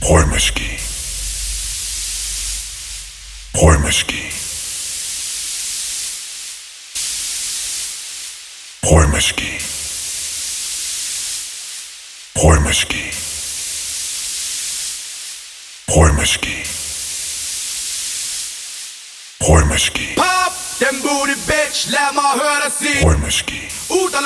Røgmaski. Røgmaski. Røgmaski. Røgmaski. Røgmaski. Røgmaski. Pop den booty bitch, lad mig høre dig sige. Røgmaski.